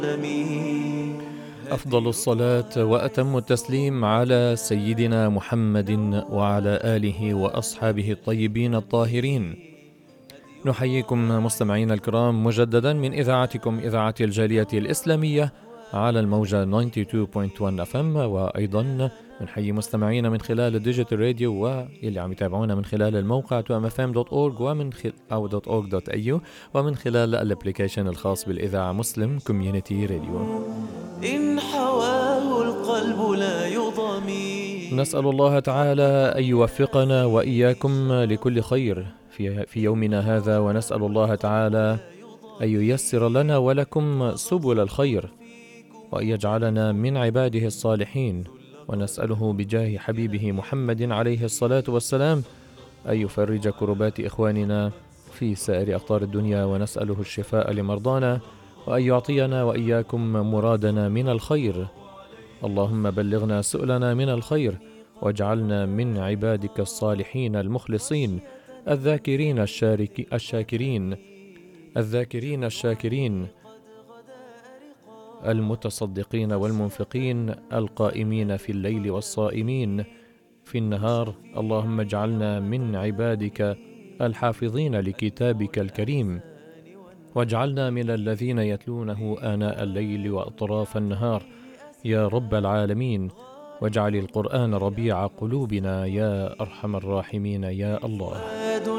أفضل الصلاة وأتم التسليم على سيدنا محمد وعلى آله وأصحابه الطيبين الطاهرين. نحييكم مستمعين الكرام مجددا من إذاعتكم إذاعة الجالية الإسلامية على الموجة 92.1 FM، وأيضا نحيي مستمعين من خلال الديجيتال راديو واللي عم يتابعونا من خلال الموقع twmfm.org أو .org.au ومن خلال الابليكيشن الخاص بالإذاعة مسلم كوميونيتي راديو. إن حواه القلب لا يضمي. نسأل الله تعالى أن يوفقنا وإياكم لكل خير في يومنا هذا، ونسأل الله تعالى أن ييسر لنا ولكم سبل الخير وأن يجعلنا من عباده الصالحين، ونسأله بجاه حبيبه محمد عليه الصلاة والسلام أن يفرج كربات إخواننا في سائر أقطار الدنيا، ونسأله الشفاء لمرضانا وأن يعطينا وإياكم مرادنا من الخير. اللهم بلغنا سؤلنا من الخير، واجعلنا من عبادك الصالحين المخلصين الذاكرين الشاكرين المتصدقين والمنفقين القائمين في الليل والصائمين في النهار. اللهم اجعلنا من عبادك الحافظين لكتابك الكريم، واجعلنا من الذين يتلونه آناء الليل وأطراف النهار يا رب العالمين، واجعل القرآن ربيع قلوبنا يا أرحم الراحمين يا الله.